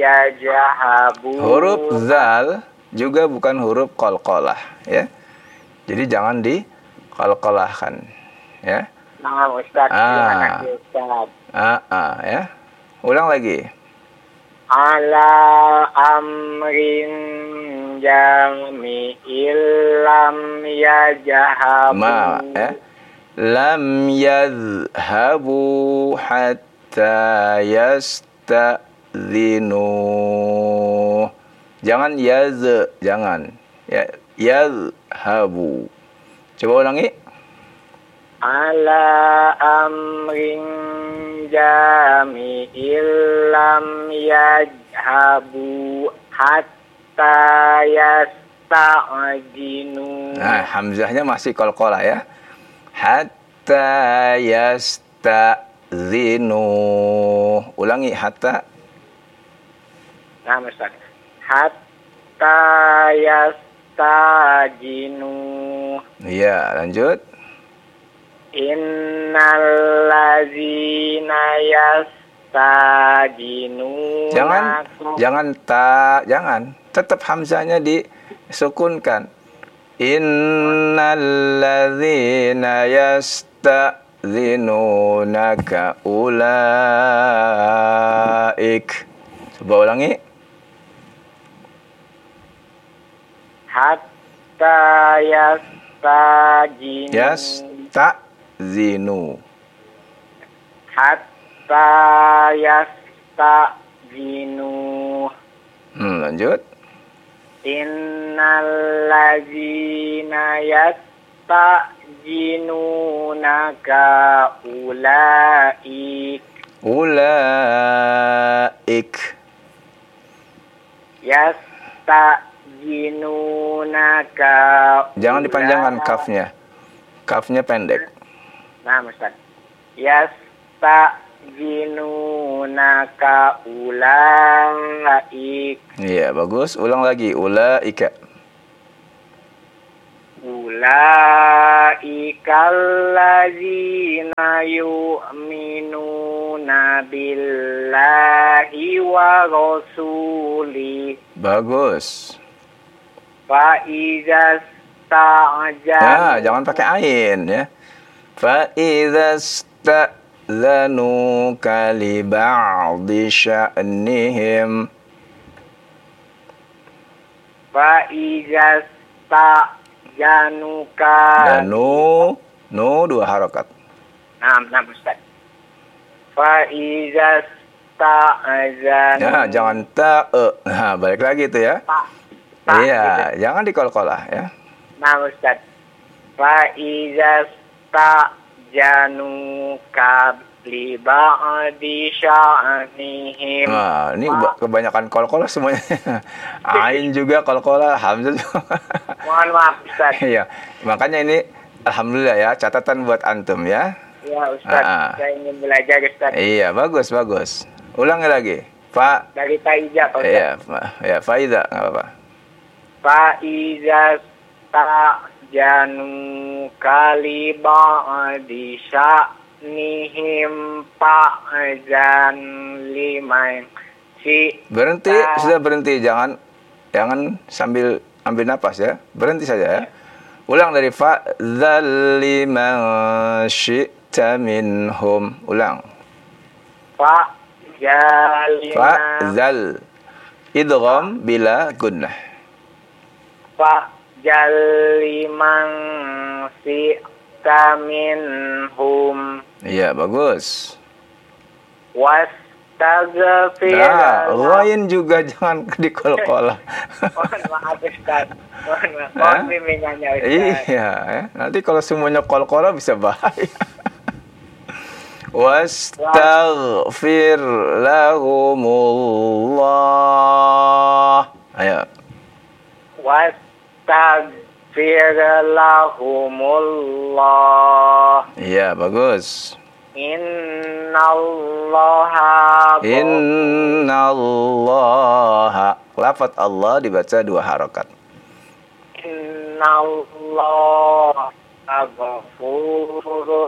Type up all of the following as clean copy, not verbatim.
yajhabun. Huruf zal juga bukan huruf qalqalah, ya. Jadi jangan diqalqalahkan, ya. Nah, Ustaz, terima kasih Ustaz. Ya. Ulang lagi. Ala amrin jami'il lam yajhabun. Ya. Lam yadhhabu hatta yasta'zinu. Jangan jangan. Ya, yadhhabu. Coba ulangi. Ala amrin jami'il lam yajhabu hatta yasta'jinu. Nah, hamzahnya masih qalqalah, ya. Hatta yasta'zinu. Ulangi hatta. Nah, Ustaz. Hatta yasta'jinu. Iya, lanjut. Innal ladzina yastajinuna. Jangan. Tetap hamzahnya disukunkan. Innal ladzina yasta'dzinunaka ulaik. Coba ulangi. Hatta yastajinu. Yasta'dzinu. Hatta yastajinu. Lanjut. Innal ladzina yastajinunaka ulaik. Ulaik. Yastajinunaka. Jangan dipanjangkan kafnya. Kafnya pendek. Nah, Ustaz. Yastajinunaka ulaik. Iya, bagus. Ulang lagi. Ulaika. Ulaikal ladzina yu'minuna billahi wa rasuli. Bagus. Fa iza sta'jal. Jangan pakai ain, ya. Fa iza sta'zanuka li ba'di sya'nihim. Fa iza sta'januka. Dan nu 2 harokat. Nah, Ustaz. Fa iza sta'zanu. Jangan Nah, balik lagi itu, ya. Iya, jangan dikolkolah, ya. Nah, Ustaz. Fa iza sta'januka li ba'di sya'nihim. Nah, ini kebanyakan kolkolah semuanya. Ain juga kolkolah, hamzah juga. Mohon maaf, Ustaz. Iya, makanya ini alhamdulillah, ya, catatan buat antum, ya. Ya, Ustaz. Saya ingin belajar, Ustaz. Iya, bagus. Ulangi lagi. Dari Faiza, Pak Ustaz. Iya, Faiza, enggak apa-apa. Faiza sta'janu kalibah di sya'nihim fa'zan liman si. Sudah berhenti, jangan sambil ambil napas, ya. Berhenti saja, ya. Ulang dari fa'zal liman syi'ta minhum. Ulang. Fa'zal. Idgham bila gunnah. Fa'zal liman syi'ta minhum. Iya, bagus. Wastaghfir. Ghain juga jangan dikolkolah. Mohon maaf, Ustaz. Mohon maaf bimbingannya, Ustaz. Iya, ya. Nanti kalau semuanya kolkolah bisa bahaya. Wastaghfir lahumullah. Ayo. Wastaghfir lahumullah. Iya, bagus. Innallaha. Lafaz Allah dibaca 2 harokat. Innallah. Al-Ghafurur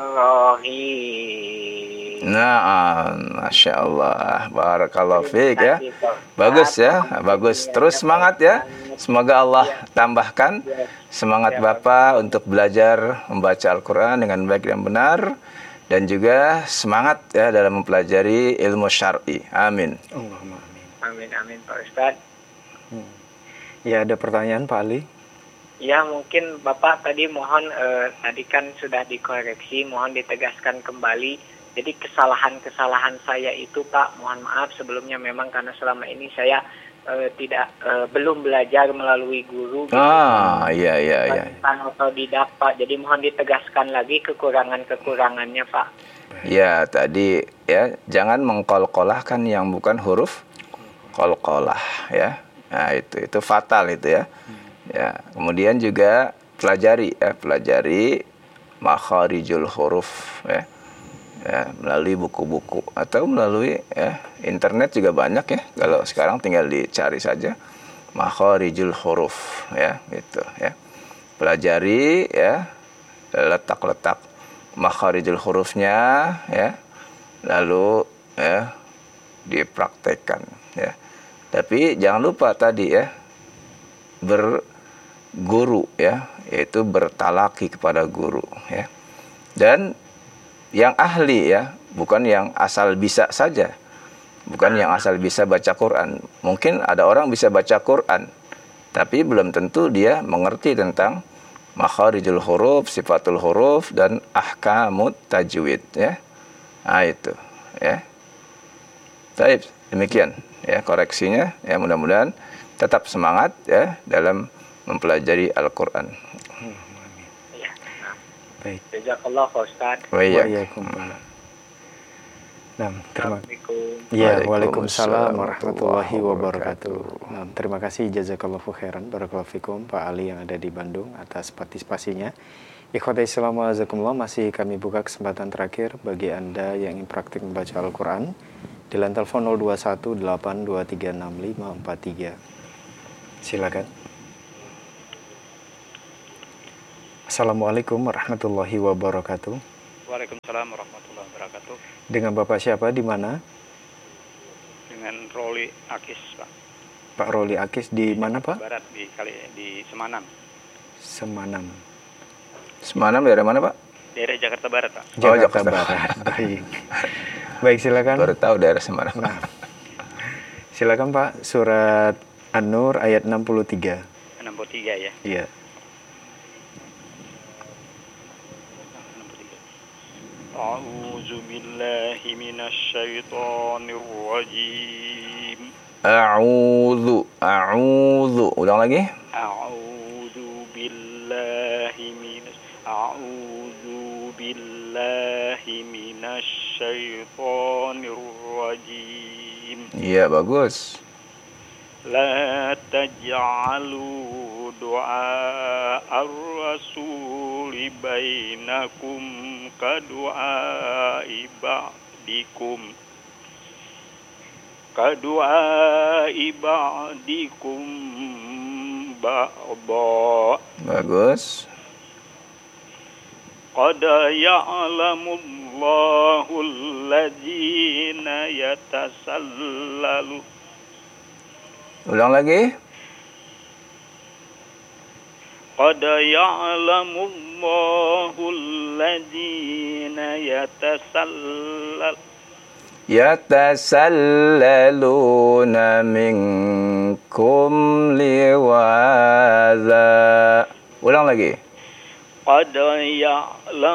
Rahim. Nah, Masya Allah, Barakallahu fiik ya. Terima kasih, Pak. Bagus ya, bagus. Terus semangat ya. Semoga Allah tambahkan semangat Bapak untuk belajar membaca Al-Quran dengan baik dan benar. Dan juga semangat ya dalam mempelajari ilmu syar'i. Amin. Allahumma amin. Amin, amin, Pak Ustadz. Ya, ada pertanyaan Pak Ali? Ya, mungkin Bapak tadi mohon, tadi kan sudah dikoreksi, mohon ditegaskan kembali. Jadi kesalahan-kesalahan saya itu, Pak, mohon maaf sebelumnya memang karena selama ini saya belum belajar melalui guru. Gitu. Iya. Bukan otodidak, Pak. Jadi mohon ditegaskan lagi kekurangannya, Pak. Ya, tadi ya, jangan mengkolkolahkan yang bukan huruf kolkolah ya. Nah, itu fatal itu ya. Ya, kemudian juga pelajari makharijul huruf ya. Ya, melalui buku-buku atau melalui ya, internet juga banyak ya. Kalau sekarang tinggal dicari saja makharijul huruf ya, gitu ya. Pelajari ya letak-letak makharijul hurufnya ya. Lalu ya dipraktekkan ya. Tapi jangan lupa tadi ya berguru ya, yaitu bertalaki kepada guru ya. Dan yang ahli ya, bukan yang asal bisa saja. Bukan yang asal bisa baca Quran. Mungkin ada orang bisa baca Quran, tapi belum tentu dia mengerti tentang makharijul huruf, sifatul huruf, dan ahkamut tajwid ya. Nah itu ya. Baik, demikian ya koreksinya ya, mudah-mudahan tetap semangat ya dalam mempelajari Al-Qur'an. Ya. Baik. Jazakallah, Pak Ustadz. Waalaikumsalam. Nah, Assalamualaikum. Ya, waalaikumsalam warahmatullahi wabarakatuh. Nah, terima kasih jazakallahu khairan barakallahu fikum Pak Ali yang ada di Bandung atas partisipasinya. Ikhwatai Islam wa'azakumullah, masih kami buka kesempatan terakhir bagi Anda yang ingin praktik membaca Al-Quran di line telepon 0218236543. Silakan. Assalamualaikum warahmatullahi wabarakatuh. Waalaikumsalam warahmatullahi wabarakatuh. Dengan Bapak siapa, di mana? Dengan Roli Akis, Pak. Pak Roli Akis di mana, Pak? Barat di Semanam. Semanam daerah mana, Pak? Daerah Jakarta Barat, Pak. Jakarta Barat. Baik. Baik, silakan. Baru tahu daerah Semarang. Nah, silakan Pak, surat An-Nur ayat 63. 63 ya. Iya. A'udzu billahi minasy syaithanir rajim. A'udzu. Ulang lagi. A'udzu billahi minasy syaithanir rajim. Iya, bagus. La taj'alu du'a ar-rasuli bainakum kadu'a ibadikum ba'da. Bagus. Qad ya'lamullahu alladzina yatasallalu. Ulang lagi. Qad ya'lamullahu alladzina Yatasallaluna minkum liwaza. Ulang lagi. Qad ya'lam